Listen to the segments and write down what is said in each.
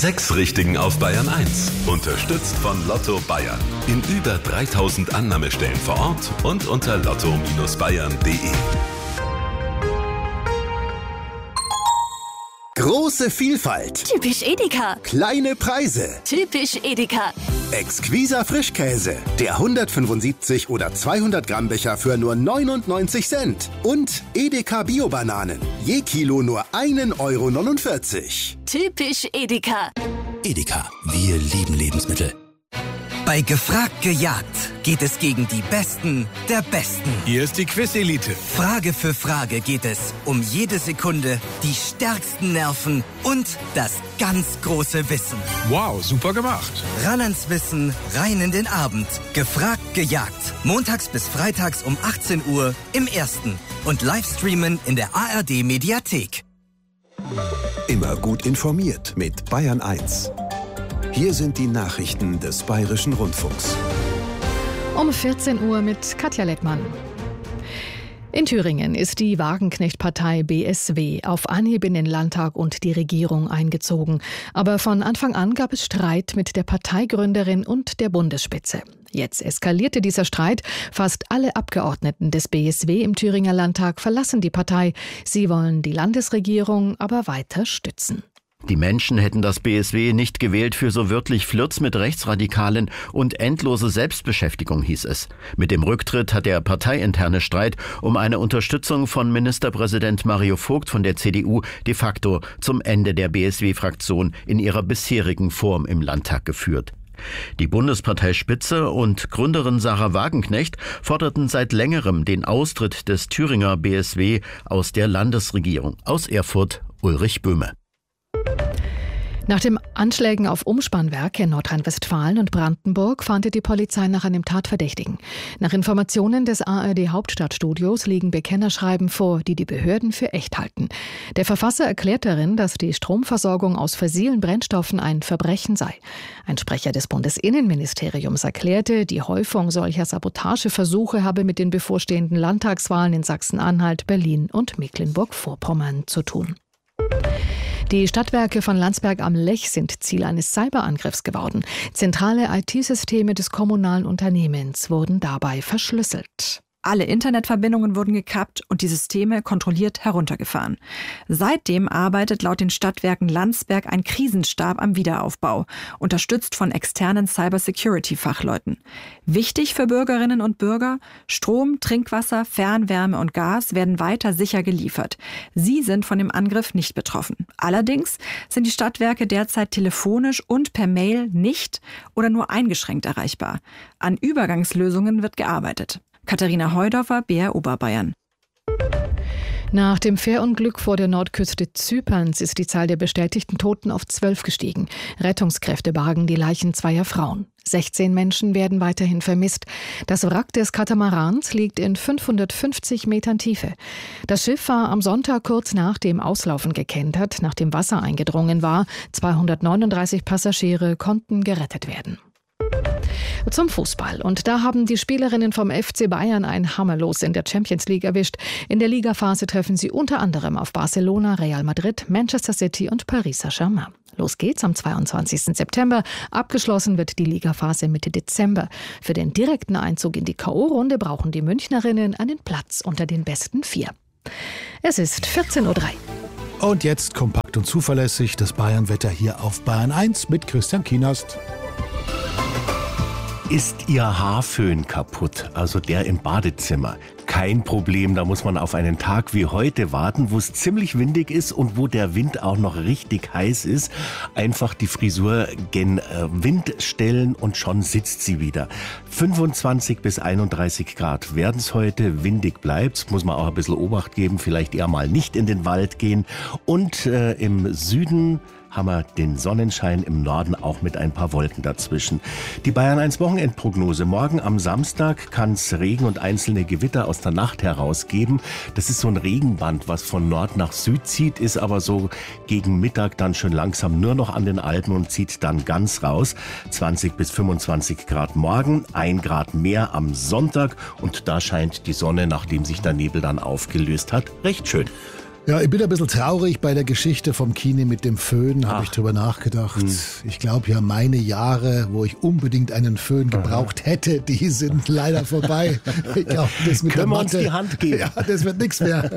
6 Richtigen auf Bayern 1. Unterstützt von Lotto Bayern. In über 3000 Annahmestellen vor Ort und unter lotto-bayern.de. Große Vielfalt. Typisch Edeka. Kleine Preise. Typisch Edeka. Exquiser Frischkäse. Der 175 oder 200 Gramm Becher für nur 99 Cent. Und Edeka Bio-Bananen. Je Kilo nur 1,49 €. Typisch Edeka. Edeka, wir lieben Lebensmittel. Bei Gefragt gejagt geht es gegen die Besten der Besten. Hier ist die Quiz-Elite. Frage für Frage geht es um jede Sekunde, die stärksten Nerven und das ganz große Wissen. Wow, super gemacht. Ran ans Wissen, rein in den Abend. Gefragt gejagt. Montags bis freitags um 18 Uhr im Ersten. Und Livestreamen in der ARD-Mediathek. Immer gut informiert mit Bayern 1. Hier sind die Nachrichten des Bayerischen Rundfunks. Um 14 Uhr mit Katja Leckmann. In Thüringen ist die Wagenknecht-Partei BSW auf Anhieb in den Landtag und die Regierung eingezogen. Aber von Anfang an gab es Streit mit der Parteigründerin und der Bundesspitze. Jetzt eskalierte dieser Streit. Fast alle Abgeordneten des BSW im Thüringer Landtag verlassen die Partei. Sie wollen die Landesregierung aber weiter stützen. Die Menschen hätten das BSW nicht gewählt für so wörtlich Flirts mit Rechtsradikalen und endlose Selbstbeschäftigung, hieß es. Mit dem Rücktritt hat der parteiinterne Streit um eine Unterstützung von Ministerpräsident Mario Vogt von der CDU de facto zum Ende der BSW-Fraktion in ihrer bisherigen Form im Landtag geführt. Die Bundesparteispitze und Gründerin Sarah Wagenknecht forderten seit längerem den Austritt des Thüringer BSW aus der Landesregierung. Aus Erfurt Ulrich Böhme. Nach den Anschlägen auf Umspannwerke in Nordrhein-Westfalen und Brandenburg fahndet die Polizei nach einem Tatverdächtigen. Nach Informationen des ARD-Hauptstadtstudios liegen Bekennerschreiben vor, die die Behörden für echt halten. Der Verfasser erklärt darin, dass die Stromversorgung aus fossilen Brennstoffen ein Verbrechen sei. Ein Sprecher des Bundesinnenministeriums erklärte, die Häufung solcher Sabotageversuche habe mit den bevorstehenden Landtagswahlen in Sachsen-Anhalt, Berlin und Mecklenburg-Vorpommern zu tun. Die Stadtwerke von Landsberg am Lech sind Ziel eines Cyberangriffs geworden. Zentrale IT-Systeme des kommunalen Unternehmens wurden dabei verschlüsselt. Alle Internetverbindungen wurden gekappt und die Systeme kontrolliert heruntergefahren. Seitdem arbeitet laut den Stadtwerken Landsberg ein Krisenstab am Wiederaufbau, unterstützt von externen Cybersecurity-Fachleuten. Wichtig für Bürgerinnen und Bürger: Strom, Trinkwasser, Fernwärme und Gas werden weiter sicher geliefert. Sie sind von dem Angriff nicht betroffen. Allerdings sind die Stadtwerke derzeit telefonisch und per Mail nicht oder nur eingeschränkt erreichbar. An Übergangslösungen wird gearbeitet. Katharina Heudorfer, BR Oberbayern. Nach dem Fährunglück vor der Nordküste Zyperns ist die Zahl der bestätigten Toten auf 12 gestiegen. Rettungskräfte bargen die Leichen zweier Frauen. 16 Menschen werden weiterhin vermisst. Das Wrack des Katamarans liegt in 550 Metern Tiefe. Das Schiff war am Sonntag kurz nach dem Auslaufen gekentert, nachdem Wasser eingedrungen war. 239 Passagiere konnten gerettet werden. Zum Fußball. Und da haben die Spielerinnen vom FC Bayern ein Hammerlos in der Champions League erwischt. In der Ligaphase treffen sie unter anderem auf Barcelona, Real Madrid, Manchester City und Paris Saint-Germain. Los geht's am 22. September. Abgeschlossen wird die Ligaphase Mitte Dezember. Für den direkten Einzug in die K.O.-Runde brauchen die Münchnerinnen einen Platz unter den besten 4. Es ist 14:03 Uhr. Und jetzt kompakt und zuverlässig das Bayernwetter hier auf Bayern 1 mit Christian Kienast. Ist Ihr Haarföhn kaputt, also der im Badezimmer? Kein Problem, da muss man auf einen Tag wie heute warten, wo es ziemlich windig ist und wo der Wind auch noch richtig heiß ist. Einfach die Frisur gen Wind stellen und schon sitzt sie wieder. 25 bis 31 Grad werden es heute, windig bleibt's, muss man auch ein bisschen Obacht geben, vielleicht eher mal nicht in den Wald gehen. Und im Süden haben wir den Sonnenschein, im Norden auch mit ein paar Wolken dazwischen. Die Bayern 1 Wochenendprognose. Morgen am Samstag kann es Regen und einzelne Gewitter aus der Nacht heraus geben. Das ist so ein Regenband, was von Nord nach Süd zieht, ist aber so gegen Mittag dann schon langsam nur noch an den Alpen und zieht dann ganz raus. 20 bis 25 Grad morgen, 1 Grad mehr am Sonntag und da scheint die Sonne, nachdem sich der Nebel dann aufgelöst hat, recht schön. Ja, ich bin ein bisschen traurig bei der Geschichte vom Kini mit dem Föhn, habe ich drüber nachgedacht. Ich glaube ja, meine Jahre, wo ich unbedingt einen Föhn gebraucht hätte, die sind leider vorbei. Ich glaube, das mit Können der wir uns Matte, die Hand geben? Ja, das wird nichts mehr.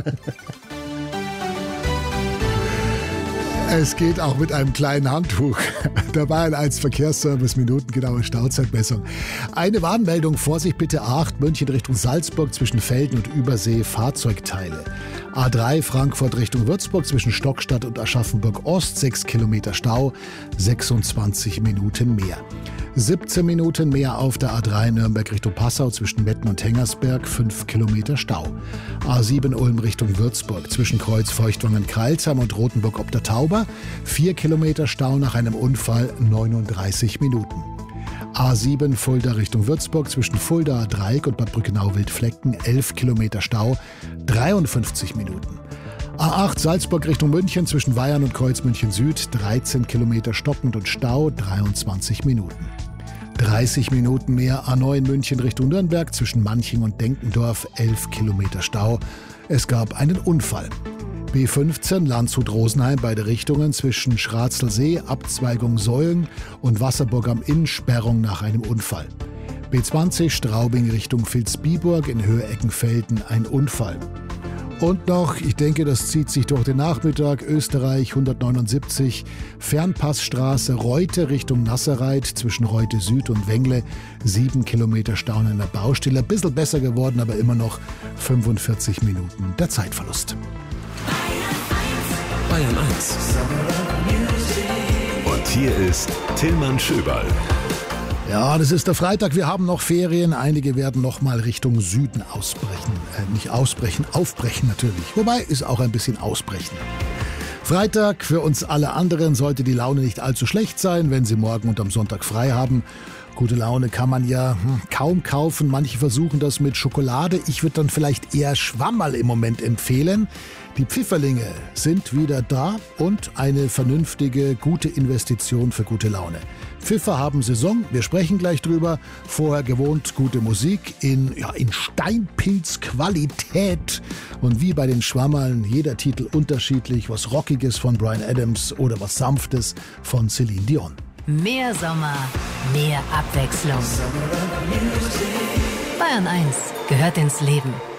Es geht auch mit einem kleinen Handtuch. Der Bayern 1 Verkehrsservice, minutengenaue Stauzeitmessung. Eine Warnmeldung, Vorsicht bitte 8, München Richtung Salzburg zwischen Velden und Übersee, Fahrzeugteile. A3 Frankfurt Richtung Würzburg zwischen Stockstadt und Aschaffenburg Ost, 6 Kilometer Stau, 26 Minuten mehr. 17 Minuten mehr auf der A3 Nürnberg Richtung Passau zwischen Metten und Hengersberg, 5 Kilometer Stau. A7 Ulm Richtung Würzburg zwischen Kreuz Feuchtwangen-Kreilsheim und Rothenburg ob der Tauber, 4 Kilometer Stau nach einem Unfall, 39 Minuten. A7 Fulda Richtung Würzburg zwischen Fulda, Dreieck und Bad Brückenau-Wildflecken, 11 Kilometer Stau, 53 Minuten. A8 Salzburg Richtung München zwischen Weyern und Kreuz München Süd, 13 Kilometer stockend und Stau, 23 Minuten. 30 Minuten mehr A9 München Richtung Nürnberg zwischen Manching und Denkendorf, 11 Kilometer Stau. Es gab einen Unfall. B15 Landshut-Rosenheim, beide Richtungen zwischen Schratzelsee, Abzweigung Säulen und Wasserburg am Inn, Sperrung nach einem Unfall. B20 Straubing Richtung Vilsbiburg in Höhe Eckenfelden, ein Unfall. Und noch, ich denke, das zieht sich durch den Nachmittag, Österreich 179, Fernpassstraße Reute Richtung Nasserreit zwischen Reute Süd und Wengle, 7 Kilometer Stau an einer Baustelle. Ein bisschen besser geworden, aber immer noch 45 Minuten der Zeitverlust. Bayern 1. Und hier ist Tillmann Schöberl. Ja, das ist der Freitag, wir haben noch Ferien. Einige werden noch mal Richtung Süden ausbrechen. Nicht ausbrechen, aufbrechen natürlich. Wobei, ist auch ein bisschen ausbrechen. Freitag, für uns alle anderen sollte die Laune nicht allzu schlecht sein, wenn Sie morgen und am Sonntag frei haben. Gute Laune kann man ja kaum kaufen. Manche versuchen das mit Schokolade. Ich würde dann vielleicht eher Schwammerl im Moment empfehlen. Die Pfifferlinge sind wieder da und eine vernünftige, gute Investition für gute Laune. Pfiffer haben Saison, wir sprechen gleich drüber. Vorher gewohnt gute Musik in Steinpilzqualität. Und wie bei den Schwammerln, jeder Titel unterschiedlich. Was Rockiges von Bryan Adams oder was Sanftes von Celine Dion. Mehr Sommer, mehr Abwechslung. Bayern 1 gehört ins Leben.